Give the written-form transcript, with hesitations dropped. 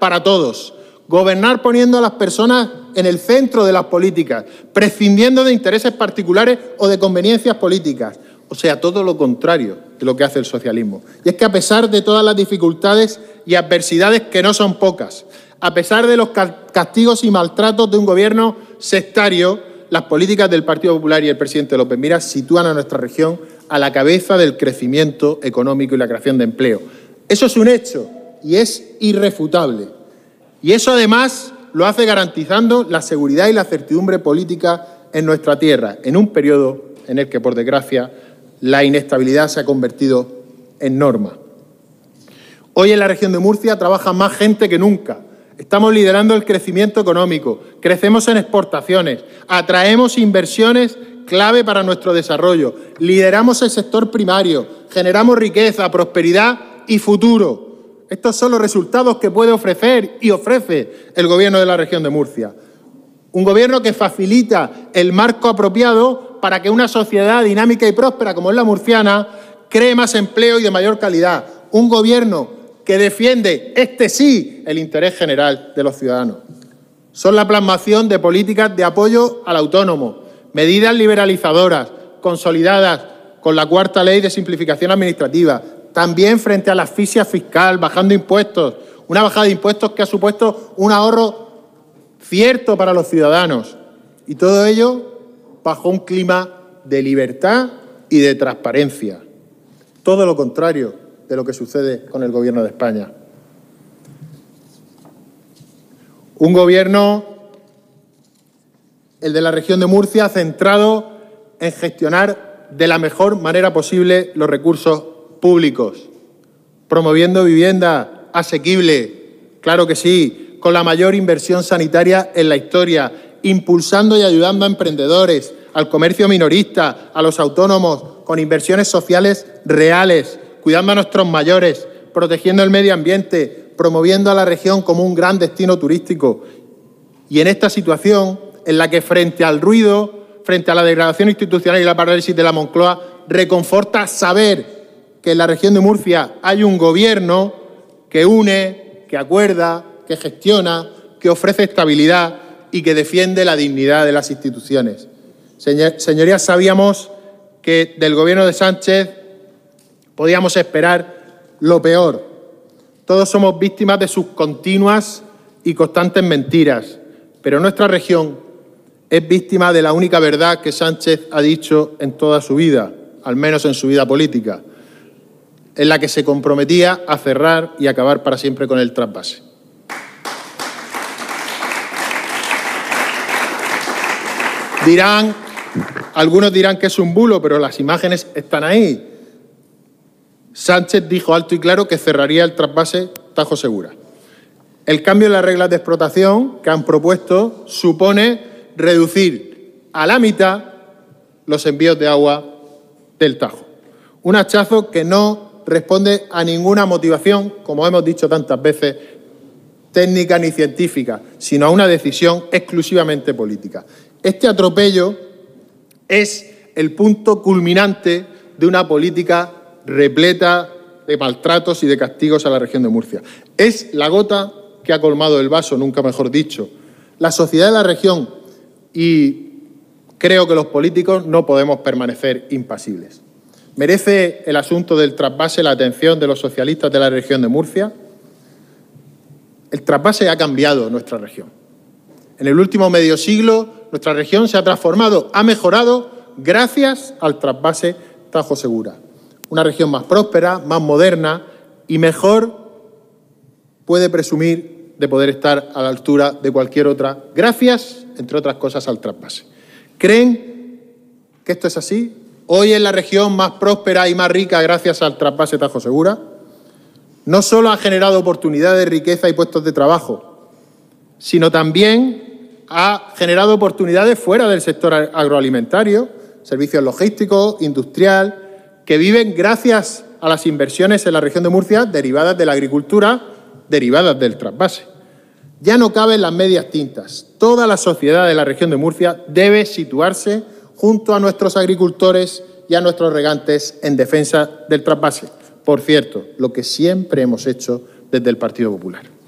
para todos. Gobernar poniendo a las personas en el centro de las políticas, prescindiendo de intereses particulares o de conveniencias políticas. O sea, todo lo contrario de lo que hace el socialismo. Y es que a pesar de todas las dificultades y adversidades, que no son pocas, a pesar de los castigos y maltratos de un gobierno sectario, las políticas del Partido Popular y el presidente López Miras sitúan a nuestra región a la cabeza del crecimiento económico y la creación de empleo. Eso es un hecho y es irrefutable. Y eso, además, lo hace garantizando la seguridad y la certidumbre política en nuestra tierra, en un periodo en el que, por desgracia, la inestabilidad se ha convertido en norma. Hoy en la región de Murcia trabaja más gente que nunca. Estamos liderando el crecimiento económico, crecemos en exportaciones, atraemos inversiones clave para nuestro desarrollo, lideramos el sector primario, generamos riqueza, prosperidad y futuro. Estos son los resultados que puede ofrecer y ofrece el Gobierno de la región de Murcia. Un Gobierno que facilita el marco apropiado para que una sociedad dinámica y próspera como es la murciana cree más empleo y de mayor calidad. Un Gobierno que defiende, este sí, el interés general de los ciudadanos. Son la plasmación de políticas de apoyo al autónomo, medidas liberalizadoras, consolidadas con la cuarta ley de simplificación administrativa, también frente a la asfixia fiscal, bajando impuestos, una bajada de impuestos que ha supuesto un ahorro cierto para los ciudadanos. Y todo ello bajo un clima de libertad y de transparencia. Todo lo contrario de lo que sucede con el Gobierno de España. Un Gobierno, el de la región de Murcia, centrado en gestionar de la mejor manera posible los recursos públicos, promoviendo vivienda asequible, claro que sí, con la mayor inversión sanitaria en la historia, impulsando y ayudando a emprendedores, al comercio minorista, a los autónomos, con inversiones sociales reales, cuidando a nuestros mayores, protegiendo el medio ambiente, promoviendo a la región como un gran destino turístico. Y en esta situación, en la que frente al ruido, frente a la degradación institucional y la parálisis de la Moncloa, reconforta saber que en la región de Murcia hay un Gobierno que une, que acuerda, que gestiona, que ofrece estabilidad y que defiende la dignidad de las instituciones. Señorías, sabíamos que del Gobierno de Sánchez podíamos esperar lo peor. Todos somos víctimas de sus continuas y constantes mentiras, pero nuestra región es víctima de la única verdad que Sánchez ha dicho en toda su vida, al menos en su vida política, en la que se comprometía a cerrar y acabar para siempre con el trasvase. Algunos dirán que es un bulo, pero las imágenes están ahí. Sánchez dijo alto y claro que cerraría el trasvase Tajo Segura. El cambio en las reglas de explotación que han propuesto supone reducir a la mitad los envíos de agua del Tajo. Un hachazo que no responde a ninguna motivación, como hemos dicho tantas veces, técnica ni científica, sino a una decisión exclusivamente política. Este atropello es el punto culminante de una política repleta de maltratos y de castigos a la región de Murcia. Es la gota que ha colmado el vaso, nunca mejor dicho. La sociedad de la región y creo que los políticos no podemos permanecer impasibles. ¿Merece el asunto del trasvase la atención de los socialistas de la región de Murcia? El trasvase ha cambiado nuestra región. En el último medio siglo, nuestra región se ha transformado, ha mejorado gracias al trasvase Tajo Segura. Una región más próspera, más moderna y mejor puede presumir de poder estar a la altura de cualquier otra, gracias, entre otras cosas, al trasvase. ¿Creen que esto es así? Hoy es la región más próspera y más rica gracias al trasvase Tajo Segura. No solo ha generado oportunidades, riqueza y puestos de trabajo, sino también ha generado oportunidades fuera del sector agroalimentario, servicios logísticos, industrial, que viven gracias a las inversiones en la región de Murcia derivadas de la agricultura, derivadas del trasvase. Ya no caben las medias tintas. Toda la sociedad de la región de Murcia debe situarse junto a nuestros agricultores y a nuestros regantes en defensa del trasvase. Por cierto, lo que siempre hemos hecho desde el Partido Popular.